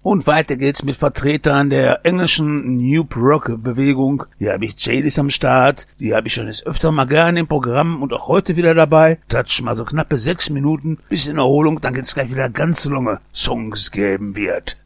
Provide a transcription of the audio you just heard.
Und weiter geht's mit Vertretern der englischen New Rock Bewegung. Hier habe ich Jadis am Start. Die habe ich schon jetzt öfter mal gerne im Programm und auch heute wieder dabei. Touch mal so knappe 6 Minuten, bisschen Erholung, dann geht's gleich wieder ganz lange Songs geben wird.